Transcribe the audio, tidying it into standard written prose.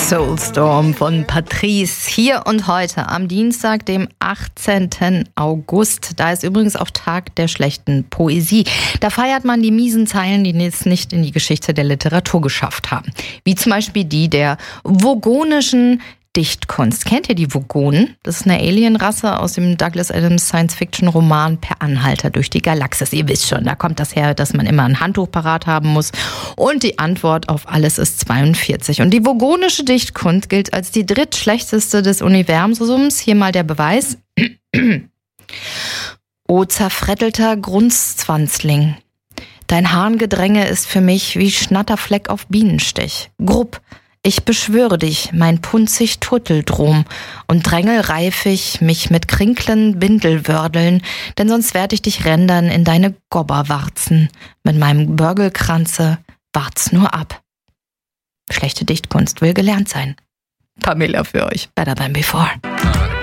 Soulstorm von Patrice. Hier und heute am Dienstag, dem 18. August. Da ist übrigens auch Tag der schlechten Poesie. Da feiert man die miesen Zeilen, die es nicht in die Geschichte der Literatur geschafft haben. Wie zum Beispiel die der vogonischen Dichtkunst. Kennt ihr die Vogonen? Das ist eine Alienrasse aus dem Douglas Adams Science-Fiction-Roman Per Anhalter durch die Galaxis. Ihr wisst schon, da kommt das her, dass man immer ein Handtuch parat haben muss. Und die Antwort auf alles ist 42. Und die vogonische Dichtkunst gilt als die drittschlechteste des Universums. Hier mal der Beweis. O zerfrettelter Grunzzwanzling. Dein Harngedränge ist für mich wie Schnatterfleck auf Bienenstich. Grupp. Ich beschwöre dich, mein punzig Turteldrom, und drängelreifig mich mit Krinklen Bindelwördeln, denn sonst werd ich dich rändern in deine Gobberwarzen. Mit meinem Börgelkranze wart's nur ab. Schlechte Dichtkunst will gelernt sein. Pamela für euch. Better than before.